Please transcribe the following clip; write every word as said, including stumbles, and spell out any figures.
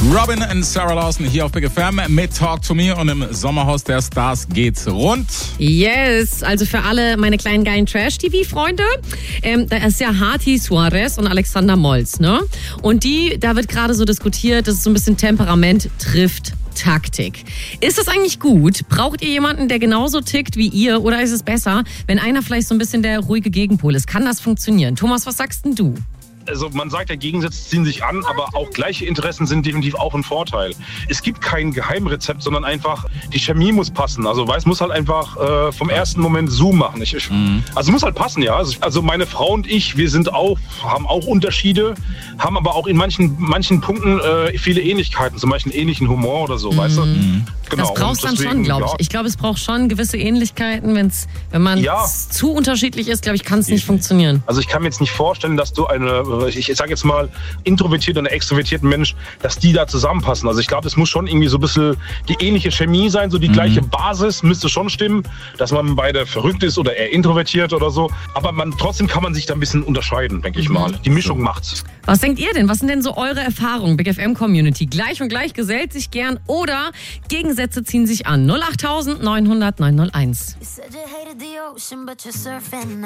Robin und Sarah Lawson hier auf Big F M mit Talk to Me und im Sommerhaus der Stars geht's rund. Yes, also für alle meine kleinen geilen Trash-T V-Freunde, ähm, da ist ja Hati Suarez und Alexander Molz, ne? Und die, da wird gerade so diskutiert, das ist so ein bisschen Temperament trifft Taktik. Ist das eigentlich gut? Braucht ihr jemanden, der genauso tickt wie ihr? Oder ist es besser, wenn einer vielleicht so ein bisschen der ruhige Gegenpol ist? Kann das funktionieren? Thomas, was sagst denn du? Also man sagt ja, Gegensätze ziehen sich an, aber auch gleiche Interessen sind definitiv auch ein Vorteil. Es gibt kein Geheimrezept, sondern einfach, die Chemie muss passen. Also es muss halt einfach äh, vom ersten Moment Zoom machen. Ich, ich, mhm. Also muss halt passen, ja. Also, also meine Frau und ich, wir sind auch, haben auch Unterschiede, haben aber auch in manchen, manchen Punkten äh, viele Ähnlichkeiten, zum Beispiel einen ähnlichen Humor oder so, mhm. weißt du? Mhm. Genau. Das brauchst dann schon, glaube ich. Ja. Ich glaube, es braucht schon gewisse Ähnlichkeiten. Wenn's, wenn man ja. zu unterschiedlich ist, glaube ich, kann es nicht funktionieren. Also ich kann mir jetzt nicht vorstellen, dass du eine, ich sage jetzt mal, introvertierte und extrovertierten Mensch, dass die da zusammenpassen. Also ich glaube, es muss schon irgendwie so ein bisschen die ähnliche Chemie sein, so die mhm. gleiche Basis müsste schon stimmen, dass man beide verrückt ist oder eher introvertiert oder so. Aber man, trotzdem kann man sich da ein bisschen unterscheiden, denke ich mal. Die Mischung macht's. Was denkt ihr denn? Was sind denn so eure Erfahrungen? Big F M Community. Gleich und gleich gesellt sich gern oder Gegensätze ziehen sich an. null acht neunhundert neunhundert neunhunderteins.